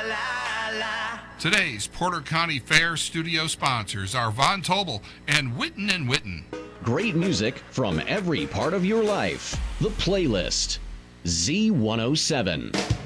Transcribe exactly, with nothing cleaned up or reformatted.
la, la. Today's Porter County Fair studio sponsors are Von Tobel and Witten and Witten. Great music from every part of your life. The Playlist. Z one oh seven.